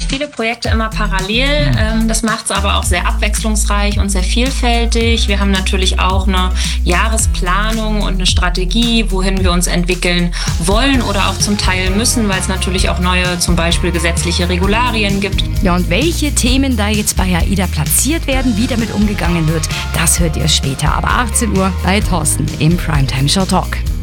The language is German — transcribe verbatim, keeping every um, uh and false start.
viele Projekte immer parallel. Ähm, das macht es aber auch sehr abwechslungsreich und sehr vielfältig. Wir haben natürlich auch eine Jahresplanung und eine Strategie, wohin wir uns entwickeln wollen oder auch zum Teil müssen, weil es natürlich auch neue, zum Beispiel gesetzliche Regularien gibt. Ja, und welche Themen da jetzt bei AIDA platziert werden, wie damit umgegangen wird, das hört ihr später ab achtzehn Uhr bei Thorsten im Primetime Show Talk.